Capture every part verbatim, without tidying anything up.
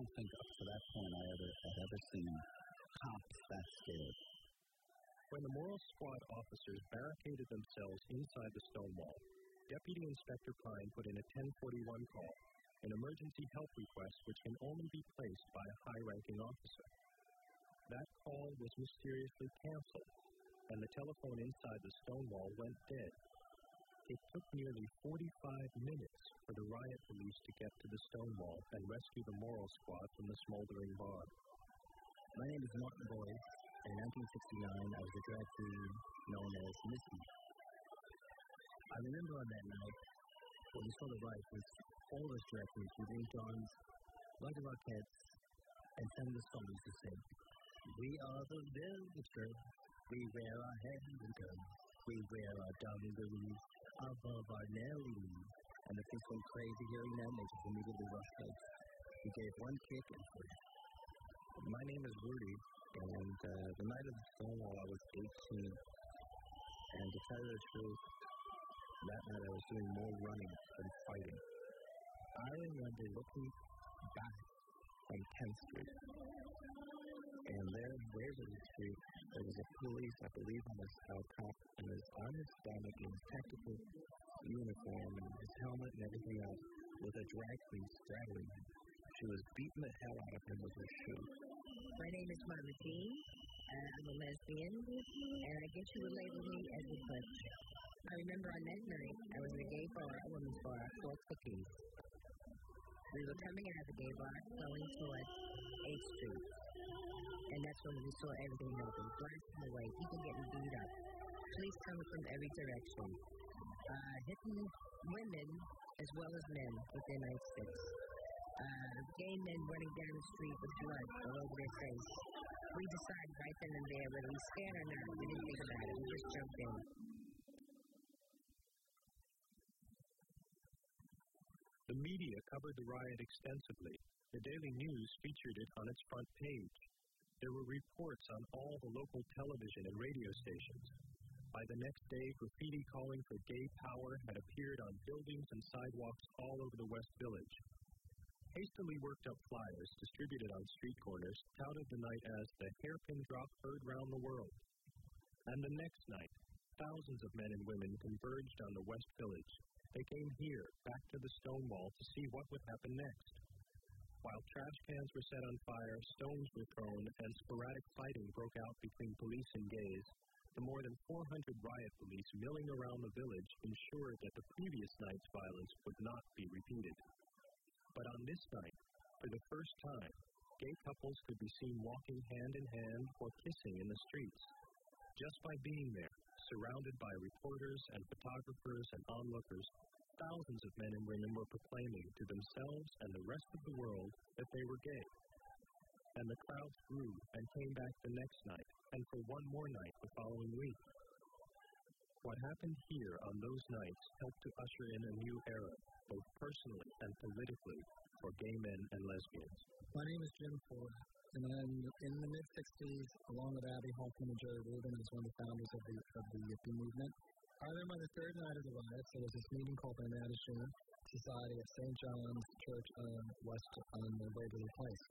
don't think up to that point I ever had ever seen cops that scared. When the Moral Squad officers barricaded themselves inside the stone wall, Deputy Inspector Pine put in a ten forty-one call, an emergency help request which can only be placed by a high-ranking officer. That call was mysteriously canceled, and the telephone inside the stone wall went dead. It took nearly forty-five minutes for the riot police to get to the stone wall and rescue the Moral Squad from the smoldering bar. My name is Martin Boyd. In nineteen sixty-nine, I was a drag queen known as Missy. I remember on that night, when we saw the riot, was all of us drag queens with linked arms, like the Rockettes, and sang the song used to sing. We are the Velveter, we wear our heads in guns, we wear our dungarees above our Nellies. And the police went crazy hearing that, and they just immediately rushed us. We gave one kick and fled. My name is Rudy, and uh, the night of the Stonewall, I was eighteen. And to tell you the truth, that night I was doing more running than fighting. I remember looking back on tenth street, and there in Waverly Street, there was a police, I believe on his uh, cop, and his on his stomach in his tactical uniform and his helmet and everything else, with a drag queen straddling him. She was beating the hell out of him with her shoe. My name is Martine. Uh, I'm a lesbian, and I guess you would label me as a butch. I remember on that night, I was in a gay bar, a women's bar, for cookies. We were coming out of the gay bar, going toward eighth street. And that's when we saw everything happen. Blasting away, people getting beat up. Police coming from every direction. Uh, hitting women as well as men with their nightsticks. Uh, gay men running down the street with blood all over their face. We decided right then and there whether we scared or not. We didn't think about it. We just jumped in. The media covered the riot extensively. The Daily News featured it on its front page. There were reports on all the local television and radio stations. By the next day, graffiti calling for gay power had appeared on buildings and sidewalks all over the West Village. Hastily worked up flyers distributed on street corners touted the night as the hairpin drop heard round the world. And the next night, thousands of men and women converged on the West Village. They came here, back to the stone wall, to see what would happen next. While trash cans were set on fire, stones were thrown, and sporadic fighting broke out between police and gays, the more than four hundred riot police milling around the village ensured that the previous night's violence would not be repeated. But on this night, for the first time, gay couples could be seen walking hand in hand or kissing in the streets. Just by being there, surrounded by reporters and photographers and onlookers, thousands of men and women were proclaiming to themselves and the rest of the world that they were gay. And the crowds grew and came back the next night, and for one more night the following week. What happened here on those nights helped to usher in a new era, both personally and politically, for gay men and lesbians. My name is Jim Ford, and I'm in the mid-sixties, along with Abby Hoffman and Jerry Rubin, as one of the founders of the, of the Yippie movement. I remember on the third night of the riots, there was this meeting called the Madison Society at Saint John's Church on West on the Waverly Place.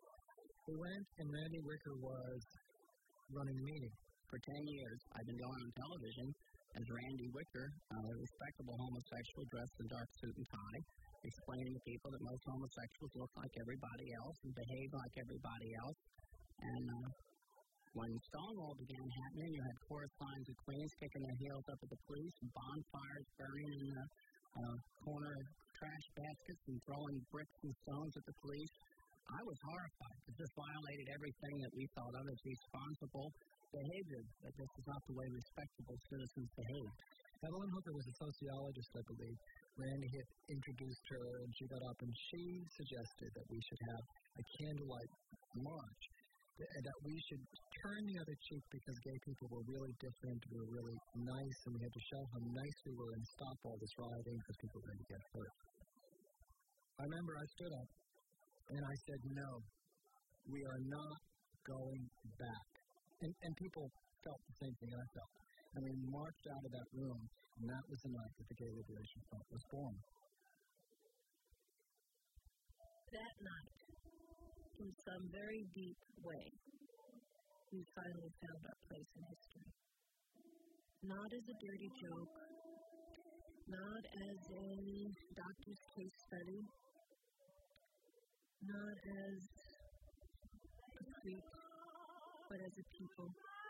We went, and Randy Wicker was running the meeting. For ten years, I've been going on television as Randy Wicker, a respectable homosexual dressed in dark suit and tie, explaining to people that most homosexuals look like everybody else and behave like everybody else. And uh, when Stonewall began happening, you had chorus lines of queens kicking their heels up at the police, and bonfires burning in the uh, corner of trash baskets and throwing bricks and stones at the police. I was horrified because this violated everything that we thought of as responsible behavior, that this is not the way respectable citizens behave. Evelyn Hooker was a sociologist, I believe. Randy had introduced her, and she got up and she suggested that we should have a candlelight march, and that we should turn the other cheek because gay people were really different, we were really nice, and we had to show how nice we were and stop all this rioting because people were going to get hurt. I remember I stood up, and I said, no, we are not going back. And, and people felt the same thing I felt. And we marched out of that room, and that was the night that the Gay Liberation Front was born. That night, in some very deep way, we finally found our place in history. Not as a dirty joke, not as a doctor's case study, not as a freak, but as a people